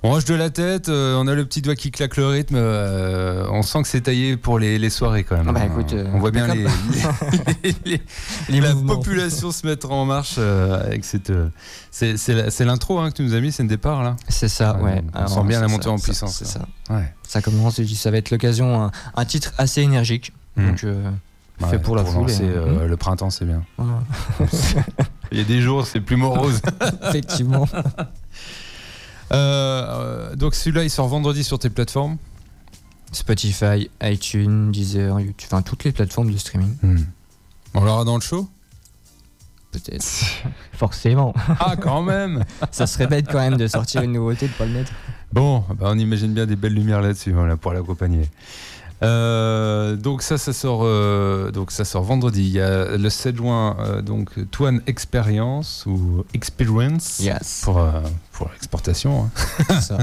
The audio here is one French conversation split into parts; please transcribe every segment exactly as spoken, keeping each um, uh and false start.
On range de la tête, euh, on a le petit doigt qui claque le rythme. Euh, on sent que c'est taillé pour les, les soirées quand même. Ah bah, écoute, euh, on voit bien les, les, les, les la mouvements. population se mettre en marche euh, avec cette. Euh, c'est, c'est, la, c'est l'intro hein, que tu nous as mis, c'est le départ là. C'est ça, ouais. On Alors, sent bien la montée ça, en ça, puissance. C'est ça. Ouais. Ça commence, ça va être l'occasion, un, un titre assez énergique. Mmh. Donc, euh, ouais, fait pour la pour foule. Lancer, et, euh, mmh. Le printemps, c'est bien. Voilà. Il y a des jours, c'est plus morose. Effectivement. Euh, donc celui-là il sort vendredi sur tes plateformes Spotify, iTunes, Deezer, YouTube, enfin toutes les plateformes de streaming. hmm. On l'aura dans le show peut-être. Forcément. Ah quand même. Ça serait bête quand même de sortir une nouveauté, de pas le mettre. Bon bah on imagine bien des belles lumières là-dessus voilà, pour l'accompagner. Euh, donc ça ça sort euh, donc ça sort vendredi. Il y a le sept juin euh, donc Twan Experience ou Experience yes. pour euh, pour l'exportation. Hein. C'est ça.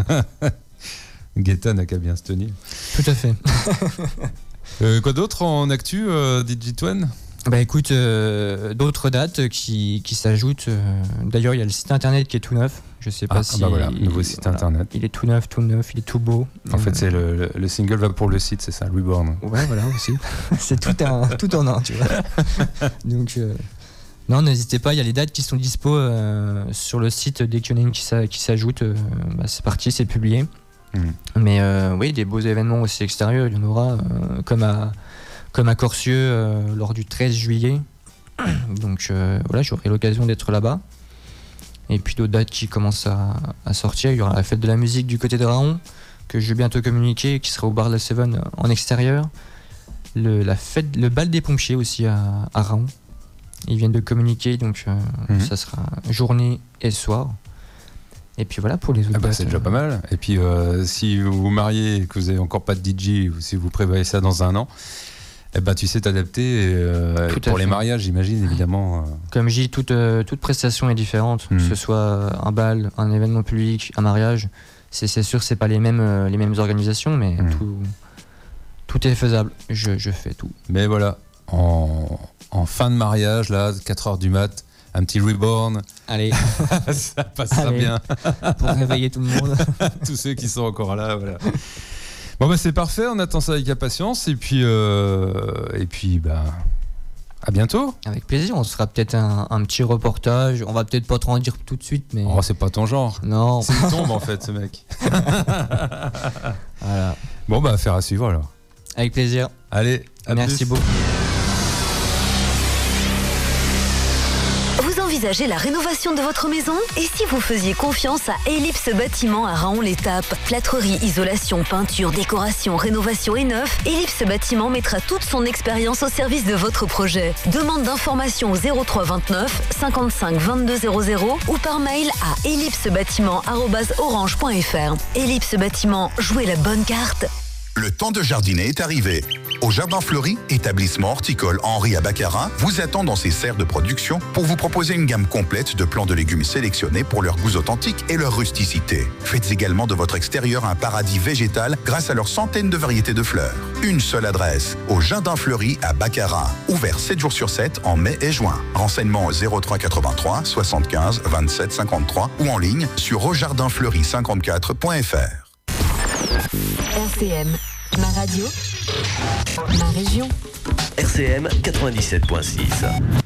Guetta n'a qu'à bien se tenir. Tout à fait. euh, quoi d'autre en actu euh, D J Twan? Bah écoute, euh, d'autres dates qui, qui s'ajoutent. Euh, d'ailleurs, il y a le site internet qui est tout neuf. Je sais pas ah, si. Bah voilà, nouveau site voilà, internet. Il est tout neuf, tout neuf, il est tout beau. En euh, fait, euh, c'est le, le, le single va pour le site, c'est ça, Reborn. Ouais, voilà aussi. C'est tout, un, tout en un, tu vois. Donc, euh, non, n'hésitez pas, il y a les dates qui sont dispo euh, sur le site dès qu'il y en a une qui, s'a, qui s'ajoute. Euh, bah, c'est parti, c'est publié. Mm. Mais euh, oui, des beaux événements aussi extérieurs, il y en aura, euh, comme à. comme à Corcieux euh, lors du treize juillet. Donc euh, voilà, j'aurai l'occasion d'être là-bas. Et puis d'autres dates qui commencent à, à sortir. Il y aura la fête de la musique du côté de Raon, que je vais bientôt communiquer, qui sera au bar de la Seven en extérieur. Le, la fête, le bal des pompiers aussi à, à Raon. Ils viennent de communiquer, donc euh, mmh. ça sera journée et soir. Et puis voilà pour les autres ah bah, dates. C'est déjà pas mal. Et puis euh, si vous vous mariez et que vous n'avez encore pas de D J, ou si vous prévoyez ça dans un an, eh ben, tu sais t'adapter euh, pour les mariages, j'imagine, évidemment. Euh... Comme je dis, toute, euh, toute prestation est différente, mmh. que ce soit un bal, un événement public, un mariage. C'est, c'est sûr que ce n'est pas les mêmes, euh, les mêmes organisations, mais mmh. tout, tout est faisable. Je, je fais tout. Mais voilà, en, en fin de mariage, là, quatre heures du mat', un petit Reborn. Allez. Ça passera Allez. bien. Pour réveiller tout le monde. Tous ceux qui sont encore là, voilà. Bon bah c'est parfait, on attend ça avec impatience et puis euh, et puis bah à bientôt. Avec plaisir, on se fera peut-être un, un petit reportage. On va peut-être pas trop en dire tout de suite, mais oh c'est pas ton genre. Non. C'est une tombe en fait ce mec. Voilà. Bon bah affaire à suivre alors. Avec plaisir. Allez. À Merci plus. beaucoup. Envisagez la rénovation de votre maison? Et si vous faisiez confiance à Ellipse Bâtiment à Raon-l'Étape? Plâtrerie, isolation, peinture, décoration, rénovation et neuf, Ellipse Bâtiment mettra toute son expérience au service de votre projet. Demande d'information au zéro trois vingt-neuf cinquante-cinq vingt-deux zéro zéro ou par mail à ellipsebâtiment arobase orange point f r. Ellipse Bâtiment, jouez la bonne carte. Le temps de jardiner est arrivé. Au Jardin Fleuri, établissement horticole Henri à Baccarat vous attend dans ses serres de production pour vous proposer une gamme complète de plants de légumes sélectionnés pour leurs goûts authentiques et leur rusticité. Faites également de votre extérieur un paradis végétal grâce à leurs centaines de variétés de fleurs. Une seule adresse, au Jardin Fleuri à Baccarat. Ouvert sept jours sur sept en mai et juin. Renseignements au zéro trois quatre-vingt-trois soixante-quinze vingt-sept cinquante-trois ou en ligne sur au jardin fleury cinquante-quatre point f r. R C M, ma radio, ma région. R C M quatre-vingt-dix-sept point six.